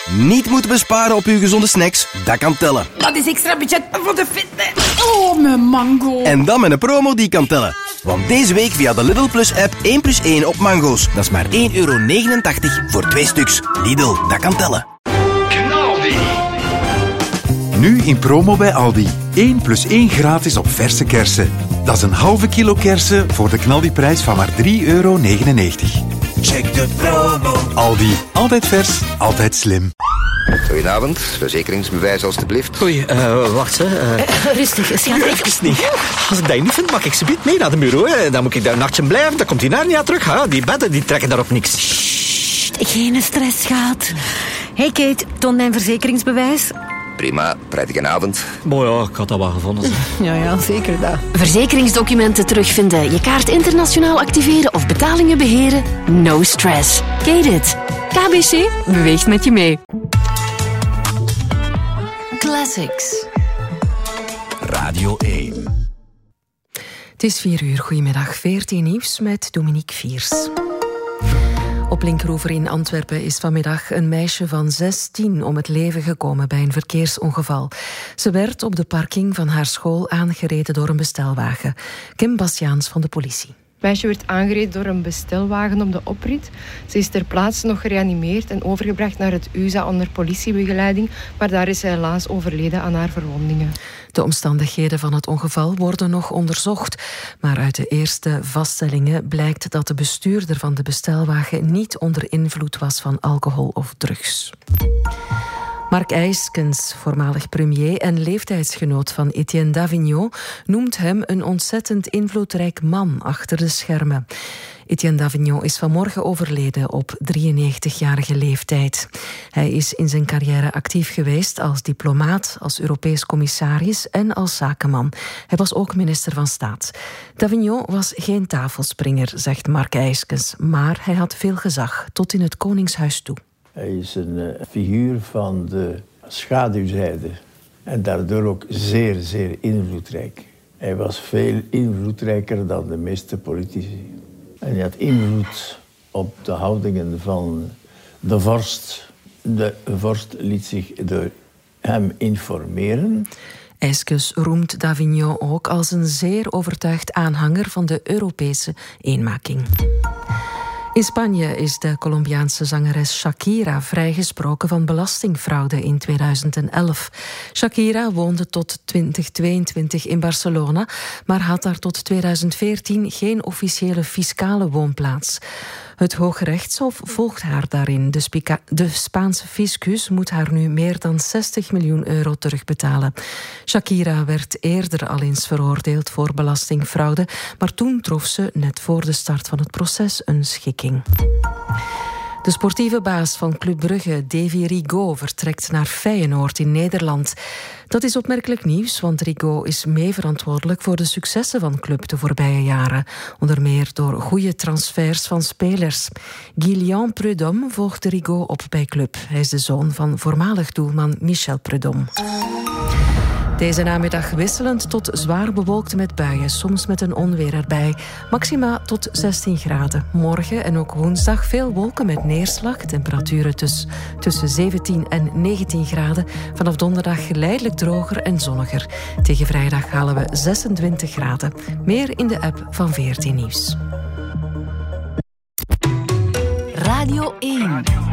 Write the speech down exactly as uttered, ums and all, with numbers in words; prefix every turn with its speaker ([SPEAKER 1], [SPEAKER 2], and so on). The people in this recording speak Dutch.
[SPEAKER 1] niet moeten besparen op uw gezonde snacks, dat kan tellen.
[SPEAKER 2] Dat is extra budget voor de fitness. Oh, mijn mango.
[SPEAKER 1] En dan met een promo die kan tellen. Want deze week via de Lidl Plus app één plus één op mango's. Dat is maar één euro negenentachtig voor twee stuks. Lidl, dat kan tellen.
[SPEAKER 3] Knaldi.
[SPEAKER 4] Nu in promo bij Aldi. één plus één gratis op verse kersen. Dat is een halve kilo kersen voor de knaldiprijs van maar drie euro negenennegentig.
[SPEAKER 1] Check de promo.
[SPEAKER 4] Aldi. Altijd vers, altijd slim.
[SPEAKER 5] Goedenavond, verzekeringsbewijs alstublieft.
[SPEAKER 6] Oei, uh, wacht hè. Uh...
[SPEAKER 7] Rustig, schat.
[SPEAKER 6] Even niet. Als ik dat niet vind, mag ik ze mee naar de bureau. Hè. Dan moet ik daar een nachtje blijven, dan komt die naar niet aan terug. Hè. Die bedden die trekken daarop niks.
[SPEAKER 7] Sst, geen stress, schat. Hey Kate, toon mijn verzekeringsbewijs.
[SPEAKER 5] Prima, prettige avond.
[SPEAKER 6] Mooi ja, ik had dat wel gevonden. Zeg.
[SPEAKER 7] Ja, ja, zeker dat.
[SPEAKER 8] Verzekeringsdocumenten terugvinden, je kaart internationaal activeren of betalingen beheren? No stress. Kate it. K B C beweegt met je mee. Classics.
[SPEAKER 3] Radio één.
[SPEAKER 9] Het is vier uur. Goedemiddag. veertien nieuws met Dominique Viers. Op Linkeroever in Antwerpen is vanmiddag een meisje van zestien om het leven gekomen bij een verkeersongeval. Ze werd op de parking van haar school aangereden door een bestelwagen. Kim Bastiaans van de politie.
[SPEAKER 10] Het meisje werd aangereden door een bestelwagen op de oprit. Ze is ter plaatse nog gereanimeerd en overgebracht naar het U S A onder politiebegeleiding, maar daar is ze helaas overleden aan haar verwondingen.
[SPEAKER 9] De omstandigheden van het ongeval worden nog onderzocht, maar uit de eerste vaststellingen blijkt dat de bestuurder van de bestelwagen niet onder invloed was van alcohol of drugs. Marc Eyskens, voormalig premier en leeftijdsgenoot van Etienne Davignon, noemt hem een ontzettend invloedrijk man achter de schermen. Etienne Davignon is vanmorgen overleden op drieënnegentigjarige leeftijd. Hij is in zijn carrière actief geweest als diplomaat, als Europees commissaris en als zakenman. Hij was ook minister van Staat. Davignon was geen tafelspringer, zegt Marc Eyskens, maar hij had veel gezag, tot in het Koningshuis toe.
[SPEAKER 11] Hij is een uh, figuur van de schaduwzijde en daardoor ook zeer, zeer invloedrijk. Hij was veel invloedrijker dan de meeste politici. En hij had invloed op de houdingen van de vorst. De vorst liet zich door hem informeren.
[SPEAKER 9] Eyskens roemt Davignon ook als een zeer overtuigd aanhanger van de Europese eenmaking. In Spanje is de Colombiaanse zangeres Shakira vrijgesproken van belastingfraude in tweeduizend elf. Shakira woonde tot twintig tweeëntwintig in Barcelona, maar had daar tot tweeduizend veertien geen officiële fiscale woonplaats. Het Hooggerechtshof volgt haar daarin. De, Spica- de Spaanse fiscus moet haar nu meer dan zestig miljoen euro terugbetalen. Shakira werd eerder al eens veroordeeld voor belastingfraude, maar toen trof ze net voor de start van het proces een schikking. De sportieve baas van Club Brugge, Davy Rigaud, vertrekt naar Feyenoord in Nederland. Dat is opmerkelijk nieuws, want Rigaud is mee verantwoordelijk voor de successen van Club de voorbije jaren. Onder meer door goede transfers van spelers. Guillaume Prudhomme volgde Rigaud op bij Club. Hij is de zoon van voormalig doelman Michel Prudhomme. Deze namiddag wisselend tot zwaar bewolkt met buien, soms met een onweer erbij. Maxima tot zestien graden. Morgen en ook woensdag veel wolken met neerslag. Temperaturen tuss, tussen zeventien en negentien graden. Vanaf donderdag geleidelijk droger en zonniger. Tegen vrijdag halen we zesentwintig graden. Meer in de app van veertien Nieuws.
[SPEAKER 8] Radio één.